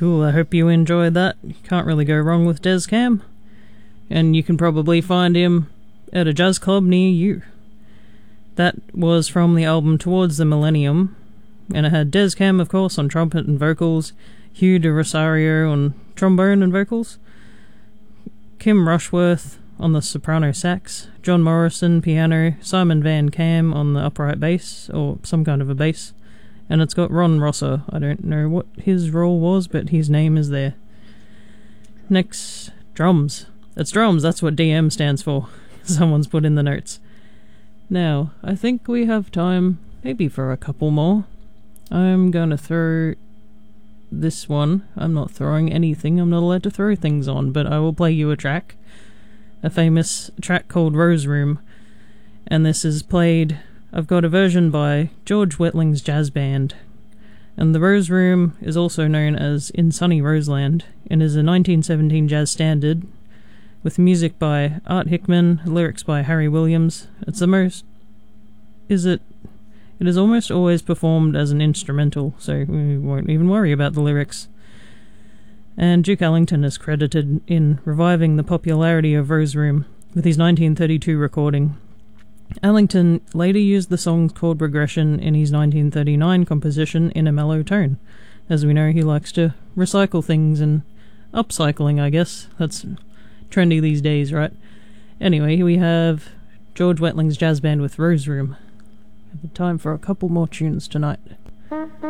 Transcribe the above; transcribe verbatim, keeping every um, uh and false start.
Cool, I hope you enjoyed that. You can't really go wrong with Des Cam. And you can probably find him at a jazz club near you. That was from the album Towards the Millennium, and it had Des Cam, of course, on trumpet and vocals, Hugh de Rosario on trombone and vocals, Kim Rushworth on the soprano sax, John Morrison piano, Simon Van Cam on the upright bass, or some kind of a bass, and it's got Ron Rosser. I don't know what his role was, but his name is there. Next, drums. It's drums, that's what D M stands for. Someone's put in the notes. Now, I think we have time maybe for a couple more. I'm going to throw this one. I'm not throwing anything, I'm not allowed to throw things on, but I will play you a track. A famous track called Rose Room. And this is played... I've got a version by George Wetling's Jazz Band. And the Rose Room is also known as In Sunny Roseland, and is a nineteen seventeen jazz standard, with music by Art Hickman, lyrics by Harry Williams. It's the most... Is it... It is almost always performed as an instrumental, so we won't even worry about the lyrics. And Duke Ellington is credited in reviving the popularity of Rose Room with his nineteen thirty-two recording. Ellington later used the song's chord progression in his nineteen thirty-nine composition in a mellow tone. As we know, he likes to recycle things, and upcycling, I guess. That's trendy these days, right? Anyway, we have George Wetling's Jazz Band with Rose Room. Have time for a couple more tunes tonight.